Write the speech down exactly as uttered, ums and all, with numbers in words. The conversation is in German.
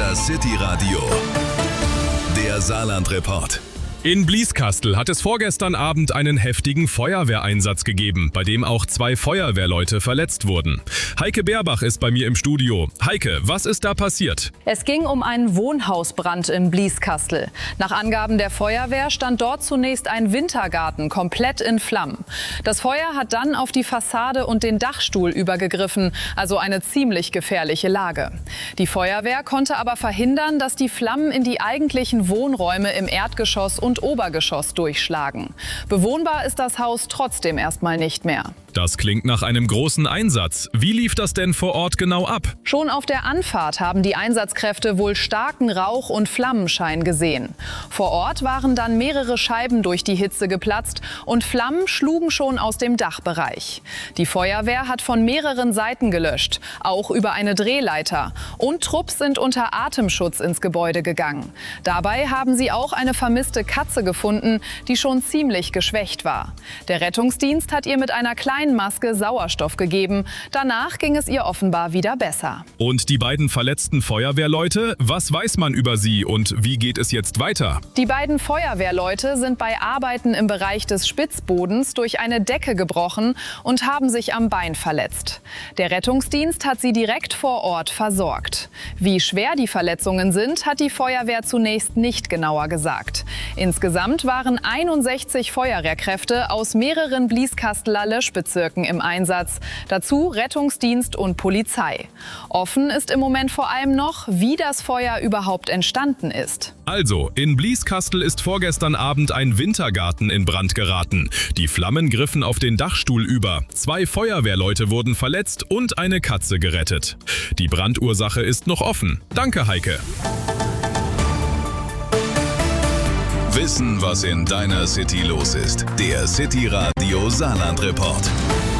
Das City-Radio. Der Saarland-Report. In Blieskastel hat es vorgestern Abend einen heftigen Feuerwehreinsatz gegeben, bei dem auch zwei Feuerwehrleute verletzt wurden. Heike Beerbach ist bei mir im Studio. Heike, was ist da passiert? Es ging um einen Wohnhausbrand in Blieskastel. Nach Angaben der Feuerwehr stand dort zunächst ein Wintergarten komplett in Flammen. Das Feuer hat dann auf die Fassade und den Dachstuhl übergegriffen, also eine ziemlich gefährliche Lage. Die Feuerwehr konnte aber verhindern, dass die Flammen in die eigentlichen Wohnräume im Erdgeschoss und und Obergeschoss durchschlagen. Bewohnbar ist das Haus trotzdem erstmal nicht mehr. Das klingt nach einem großen Einsatz. Wie lief das denn vor Ort genau ab? Schon auf der Anfahrt haben die Einsatzkräfte wohl starken Rauch und Flammenschein gesehen. Vor Ort waren dann mehrere Scheiben durch die Hitze geplatzt und Flammen schlugen schon aus dem Dachbereich. Die Feuerwehr hat von mehreren Seiten gelöscht, auch über eine Drehleiter. Und Trupps sind unter Atemschutz ins Gebäude gegangen. Dabei haben sie auch eine vermisste Katze gefunden, die schon ziemlich geschwächt war. Der Rettungsdienst hat ihr mit einer kleinen Maske Sauerstoff gegeben. Danach ging es ihr offenbar wieder besser. Und die beiden verletzten Feuerwehrleute, was weiß man über sie und wie geht es jetzt weiter? Die beiden Feuerwehrleute sind bei Arbeiten im Bereich des Spitzbodens durch eine Decke gebrochen und haben sich am Bein verletzt. Der Rettungsdienst hat sie direkt vor Ort versorgt. Wie schwer die Verletzungen sind, hat die Feuerwehr zunächst nicht genauer gesagt. Insgesamt waren einundsechzig Feuerwehrkräfte aus mehreren Blieskasteler Löschbezirken im Einsatz, dazu Rettungsdienst und Polizei. Offen ist im Moment vor allem noch, wie das Feuer überhaupt entstanden ist. Also, in Blieskastel ist vorgestern Abend ein Wintergarten in Brand geraten. Die Flammen griffen auf den Dachstuhl über. Zwei Feuerwehrleute wurden verletzt und eine Katze gerettet. Die Brandursache ist noch offen. Danke, Heike. Wissen, was in deiner City los ist. Der City-Radio Saarland-Report.